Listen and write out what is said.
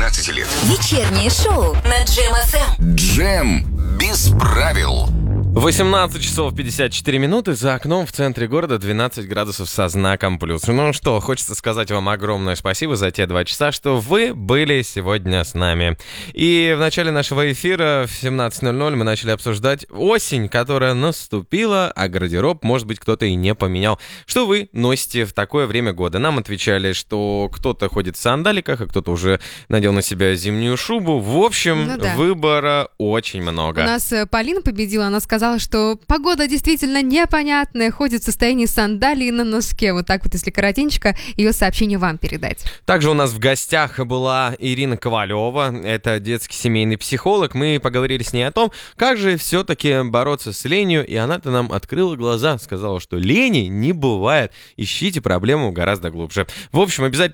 12 лет. Вечернее шоу на Джем ФМ. Джем без правил. 18 часов 54 минуты, за окном в центре города 12 градусов со знаком плюс. Ну что, хочется сказать вам огромное спасибо за те 2 часа, что вы были сегодня с нами. И в начале нашего эфира в 17:00 мы начали обсуждать осень, которая наступила, а гардероб, может быть, кто-то и не поменял. Что вы носите в такое время года? Нам отвечали, что кто-то ходит в сандаликах, а кто-то уже надел на себя зимнюю шубу. В общем, выбора очень много. У нас Полина победила, она сказала, что погода действительно непонятная, ходит в состоянии сандалии на носке. Вот так вот, если коротенько, ее сообщение вам передать. Также у нас в гостях была Ирина Ковалева, это детский семейный психолог. Мы поговорили с ней о том, как же все-таки бороться с ленью, и она-то нам открыла глаза, сказала, что лени не бывает, ищите проблему гораздо глубже. В общем, обязательно